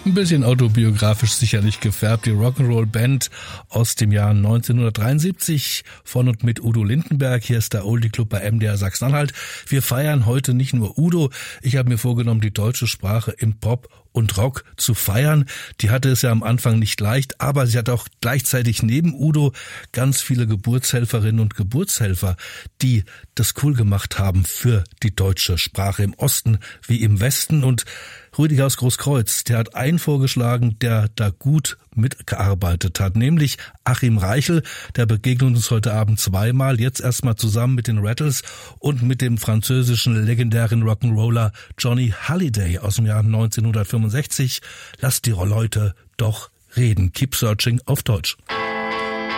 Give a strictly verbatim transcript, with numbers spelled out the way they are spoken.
Ein bisschen autobiografisch sicherlich gefärbt, die Rock'n'Roll-Band aus dem Jahr neunzehnhundertdreiundsiebzig von und mit Udo Lindenberg. Hier ist der Oldie Club bei M D R Sachsen-Anhalt. Wir feiern heute nicht nur Udo. Ich habe mir vorgenommen, die deutsche Sprache im Pop und Rock zu feiern. Die hatte es ja am Anfang nicht leicht, aber sie hat auch gleichzeitig neben Udo ganz viele Geburtshelferinnen und Geburtshelfer, die das cool gemacht haben für die deutsche Sprache im Osten wie im Westen. Und Rüdiger aus Großkreuz, der hat einen vorgeschlagen, der da gut mitgearbeitet hat, nämlich Achim Reichel. Der begegnet uns heute Abend zweimal, jetzt erstmal zusammen mit den Rattles und mit dem französischen legendären Rock'n'Roller Johnny Hallyday aus dem Jahr neunzehnhundertfünfundsechzig. Lasst die Leute doch reden. Keep Searching auf Deutsch.